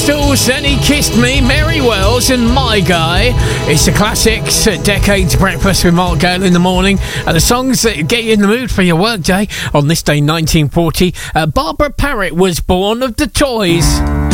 Crystals, and He Kissed Me, Mary Wells and My Guy. It's the classics at Decades Breakfast with Mark Gale in the morning, and the songs that get you in the mood for your workday. On this day 1940, Barbara Parrott was born of the Toys.